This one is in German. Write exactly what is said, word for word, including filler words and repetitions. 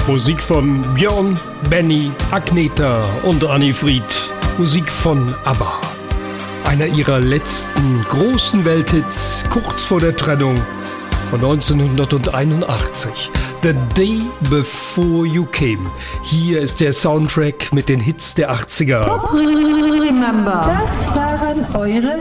Musik von Björn, Benny, Agneta und Anni Fried. Musik von ABBA. Einer ihrer letzten großen Welthits kurz vor der Trennung von neunzehnhunderteinundachtzig. The Day Before You Came. Hier ist der Soundtrack mit den Hits der achtziger. Remember. Das waren eure